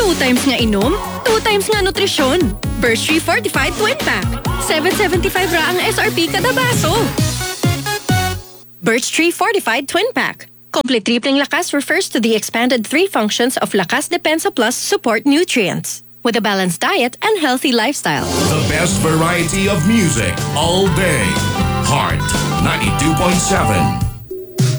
2 times nga inom, 2 times nga nutrisyon. Birch Tree Fortified Twin Pack. 7.75 ra ang SRP kada baso. Birch Tree Fortified Twin Pack. Complete tripling lakas refers to the expanded 3 functions of Lakas Depensa Plus support nutrients. With a balanced diet and healthy lifestyle. The best variety of music all day. Heart 92.7.